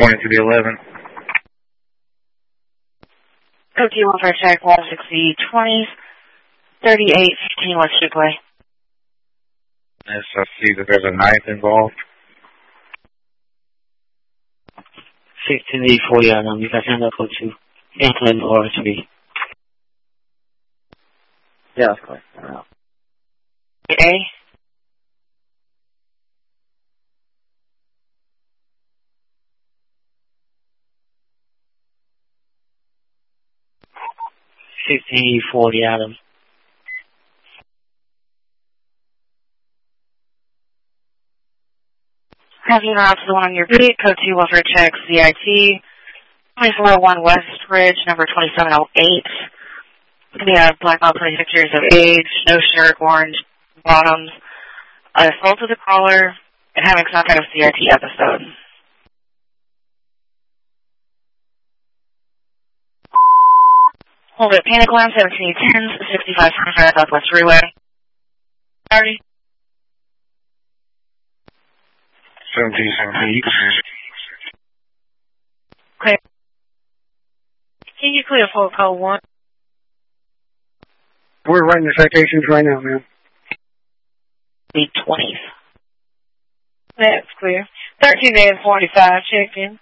20 to the 11. Code T1 for check 160 20s, 3815 West Shipway. Yes, I see that there's a knife involved. 1640 Adam, you guys end up code 2. Anthony or HB. Yeah, that's correct. A. $16.40 Adam. Have you now to the one on your beat, code T1 for check CIT, 2401 West Ridge, number 2708. We have black operating pictures of age, no shirt, orange bottoms, assault of the caller, and having some kind of CIT episode. Hold it, Panic Line 1710, 6525 Southwest Freeway. Sorry. 1717, you can see it. Okay. Can you clear for code 1? We're writing the citations right now, man. The 20th. That's clear. 13:45, check in.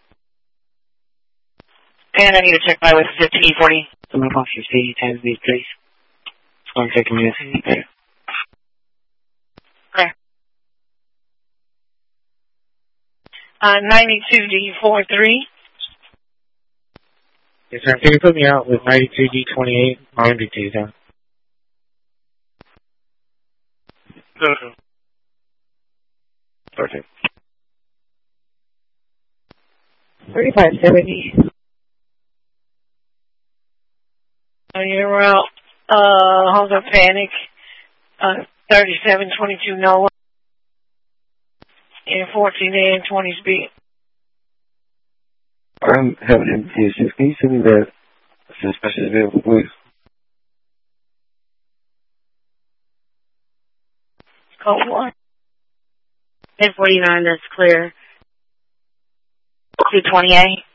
And I need to check my with 1540. Someone off your speed, 10 speed, please. It's going to take a minute. Okay. Okay. 92D43. Yes, sir. Can you put me out with 92D28? My MDT is down. Okay. Perfect. 3570. You're out. Hold up, Panic. 3722 Noah. And 14A and 20 speed. I'm having an empty issue. Can you send me that suspicious vehicle, please? Code 1. 1049, that's clear. 228.